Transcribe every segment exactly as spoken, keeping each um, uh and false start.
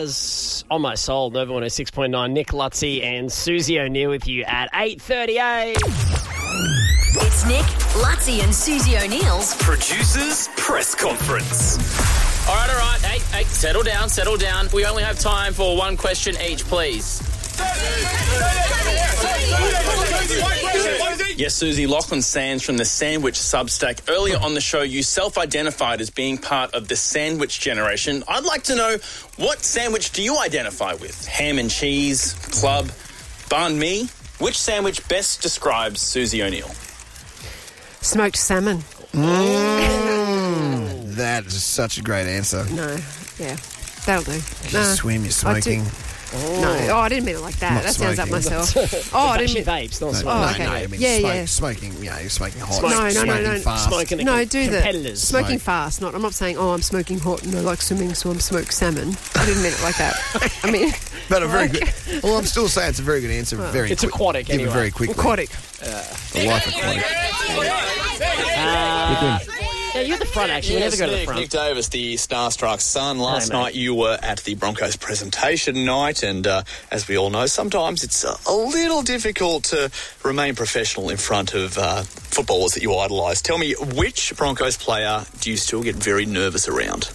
Stars on my soul, Nova one oh six point nine. Nick Lutzy and Susie O'Neill with you at eight thirty-eight. It's Nick, Lutzy and Susie O'Neill's Producers Press Conference. All right, all right. Hey, hey, settle down, settle down. We only have time for one question each, please. Yes, Susie, Lachlan Sands from the Sandwich Substack. Earlier on the show, you self-identified as being part of the sandwich generation. I'd like to know, what sandwich do you identify with? Ham and cheese, club, banh mi? Which sandwich best describes Susie O'Neill? Smoked salmon. Mm, that is such a great answer. No, yeah, that'll do. You No, swim, you're I do- smoking. Oh. No, oh, I didn't mean it like that. Not that sounds up smoking. myself. Oh, I didn't mean vapes, not No, smoking. no, okay. no, I mean Yeah, smoke, yeah. smoking, you know, you're smoking hot. Smoke- No, no, no, smoking no. fast. Smoking the No, do the competitors. smoking Smoke. fast. Not. I'm not saying, oh, I'm smoking hot and I like swimming, so I'm smoked salmon. I didn't mean it like that. I mean, But a very like- good. Well, I'm still saying it's a very good answer. Very It's quick. aquatic Give anyway. it very quickly. aquatic. The life aquatic. Uh, yeah, you're at the front, actually. Yes, we never go to the Nick, front. Nick Davis, the starstruck son. Last Hey, mate. night you were at the Broncos presentation night, and uh, as we all know, sometimes it's uh, a little difficult to remain professional in front of uh, footballers that you idolise. Tell me, which Broncos player do you still get very nervous around?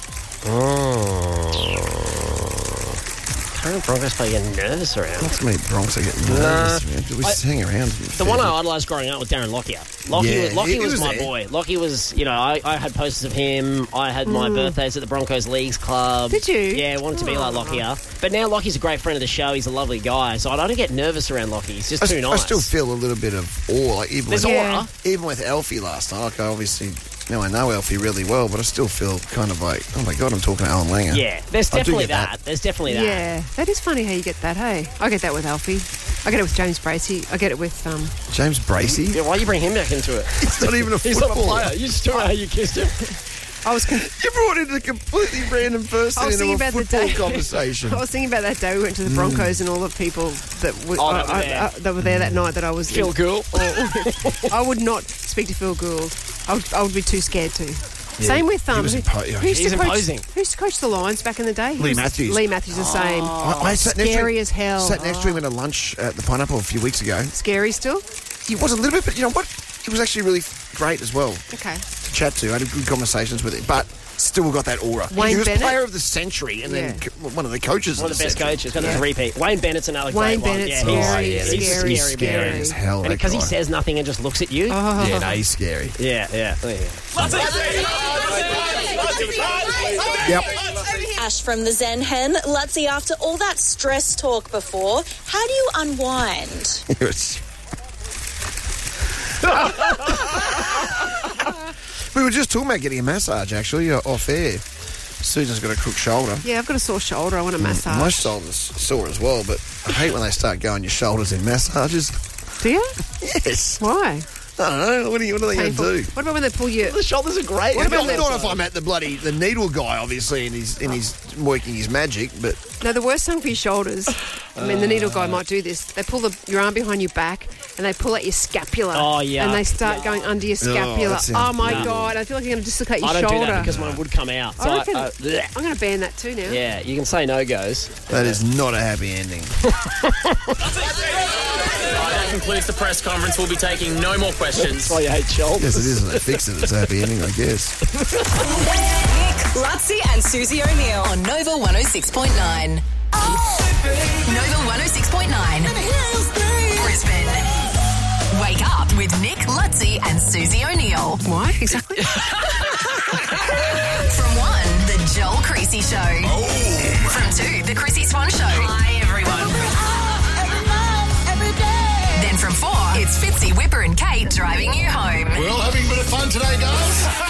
Current Broncos player getting nervous around. Not so many Bronx are getting nervous. man. We just hang around. The one I idolised growing up was Darren Lockyer. Lockyer, Yeah, was, Lockyer he was, was my there. boy. Lockyer was, you know, I, I had posters of him. I had my birthdays at the Broncos Leagues Club. Did you? Yeah, I wanted to be like Lockyer. But now Lockyer's a great friend of the show. He's a lovely guy. So I don't get nervous around Lockyer. He's just I, too s- nice. I still feel a little bit of awe. Like even There's with, Yeah. aura. even with Alfie last night, like I obviously now I know Alfie really well, but I still feel kind of like, oh my God, I'm talking to Alan Langer. Yeah, there's I do definitely get that. that. There's definitely that. Yeah, that is funny how you get that. Hey, I get that with Alfie. I get it with James Bracey. I get it with um. James Bracey. Yeah, why you bring him back into it? He's not even a He's not a footballer. player. You just don't know how you kissed him. I was. Con- You brought in a completely random person I was into thinking a about the football day. conversation. I was thinking about that day we went to the Broncos and all the people that were, Oh, that were I- I- there. I- that were there that night that I was. Phil Gould. Or- I would not speak to Phil Gould. I would, I would be too scared to. Same with um. was who- impo- yeah, who used he's to coach, imposing. Who used to coach the Lions back in the day? He Lee was- Matthews. Lee Matthews, the same. I, I sat next to Scary him, as hell. Sat next to him at a lunch at the Pineapple a few weeks ago. Scary still. He was a little bit, but you know what? He was actually really great as well Okay. to chat to. I had good conversations with him, but still got that aura. Wayne he was Bennett? player of the century and then Yeah. co- one of the coaches. One of the best century. coaches. Got Yeah. a repeat. Wayne Bennett's another Wayne great one. Bennett's Yeah, scary, he's- scary, yeah, he's scary, scary, scary. man. as hell. And that because he guy. says nothing and just looks at you. Oh. Yeah, no, he's scary. Yeah, yeah. There you go. Yep. Ash from the Zen Hen. Lutzy, after all that stress talk before, how do you unwind? We were just talking about getting a massage, actually, uh, off air. Susan's got a crook shoulder. Yeah, I've got a sore shoulder. I want a massage. My shoulder's sore as well, but I hate when they start going your shoulders in massages. Do you? Yes. Why? I don't know. What are, you, what are they going to Painful. do? What about when they pull you? The shoulders are great. What about not, the- not if I'm at the bloody the needle guy, obviously, and he's and he's working his magic. But No, the worst thing for your shoulders. I mean, the needle guy might do this. They pull the, your arm behind your back and they pull at your scapula. Oh, yeah. And they start going under your scapula. that Oh, sounds my brutal. God. I feel like you're going to dislocate your I don't shoulder. do that because mine would come out. So I I, reckon- uh, bleh. I'm going to ban that too now. Yeah, you can say no goes. that is not a happy ending. That concludes the press conference. We'll be taking no more questions. That's why you hate shoulders. Yes, it isn't. It fix it. It's a happy ending, I guess. Nick, Lutzy and Susie O'Neill on Nova one oh six point nine. Nova one oh six point nine. Brisbane. Wake up with Nick, Lutzy and Susie O'Neill. Why? Exactly. From one, the Joel Creasy Show. From two, the Chrissy Swan Show. Hi, everyone. Then from four, it's Fitzy, Whipper and Kate driving you home. We're all having a bit of fun today, guys.